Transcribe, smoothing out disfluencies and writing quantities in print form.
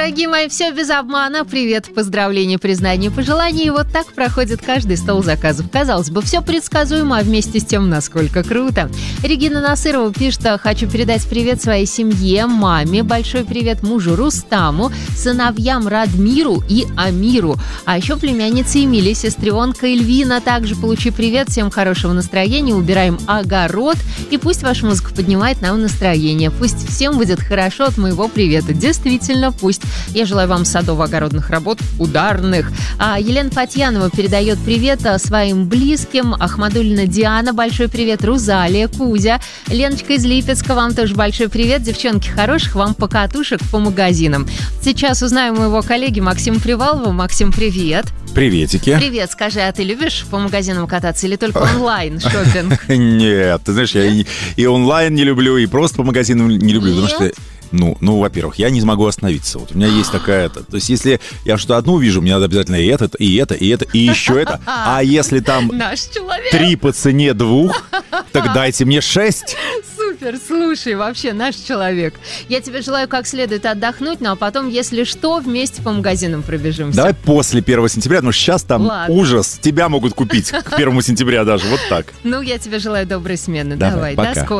дорогие мои, все без обмана. Привет, поздравления, признания, пожелания. И вот так проходит каждый стол заказов. Казалось бы, все предсказуемо, а вместе с тем, насколько круто. Регина Насырова пишет: хочу передать привет своей семье, маме, большой привет мужу Рустаму, сыновьям Радмиру и Амиру. А еще племяннице Эмилии, сестренка Эльвина. Также получи привет, всем хорошего настроения, убираем огород. И пусть ваша музыка поднимает нам настроение. Пусть всем будет хорошо от моего привета. Действительно, пусть. Я желаю вам садово-огородных работ ударных. Елена Фатьянова передает привет своим близким. Ахмадуллина Диана, большой привет. Рузалия, Кузя. Леночка из Липецка, вам тоже большой привет. Девчонки, хороших вам покатушек по магазинам. Сейчас узнаем моего коллеги Максима Привалова. Максим, привет. Приветики. Привет, скажи, а ты любишь по магазинам кататься или только онлайн-шоппинг? Нет, ты знаешь, я и онлайн не люблю, и просто по магазинам не люблю, потому что... Ну, во-первых, я не смогу остановиться. Вот у меня есть такая-то. То есть, если я что-то одну вижу, мне надо обязательно и это, и это, и это, и еще это. А если там 3 по цене 2, так дайте мне 6. Супер, слушай, вообще наш человек. Я тебе желаю как следует отдохнуть, ну а потом, если что, вместе по магазинам пробежимся. Давай после 1 сентября, потому что сейчас там ужас. Тебя могут купить к 1 сентября даже, вот так. Ну, я тебе желаю доброй смены. Давай, до скорого.